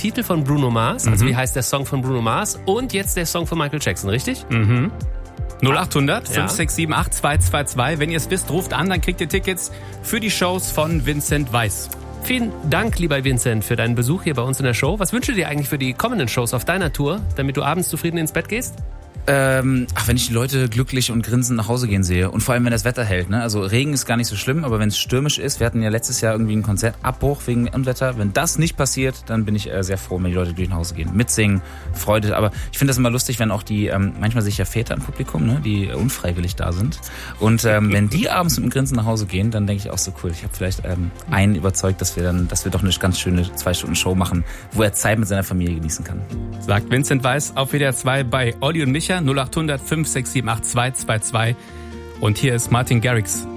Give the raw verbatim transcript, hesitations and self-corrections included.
Titel von Bruno Mars, also mhm. wie heißt der Song von Bruno Mars und jetzt der Song von Michael Jackson, richtig? Mhm. null acht hundert fünf sechs sieben acht zwei zwei zwei. Wenn ihr es wisst, ruft an, dann kriegt ihr Tickets für die Shows von Vincent Weiss. Vielen Dank, lieber Vincent, für deinen Besuch hier bei uns in der Show. Was wünschst du dir eigentlich für die kommenden Shows auf deiner Tour, damit du abends zufrieden ins Bett gehst? Ähm, ach, wenn ich die Leute glücklich und grinsend nach Hause gehen sehe und vor allem, wenn das Wetter hält, ne? Also Regen ist gar nicht so schlimm, aber wenn es stürmisch ist, wir hatten ja letztes Jahr irgendwie einen Konzertabbruch wegen Unwetter, wenn das nicht passiert, dann bin ich äh, sehr froh, wenn die Leute glücklich nach Hause gehen, mitsingen, Freude, aber ich finde das immer lustig, wenn auch die, ähm, manchmal sehe ich ja Väter im Publikum, ne? Die unfreiwillig da sind und ähm, wenn die abends mit dem Grinsen nach Hause gehen, dann denke ich auch so cool, ich habe vielleicht ähm, einen überzeugt, dass wir dann, dass wir doch eine ganz schöne zwei Stunden Show machen, wo er Zeit mit seiner Familie genießen kann. Sagt Vincent Weiss auf W D R zwei bei Olli und Micha, null acht hundert fünf sechs sieben acht zwei zwei zwei. Und hier ist Martin Garrix.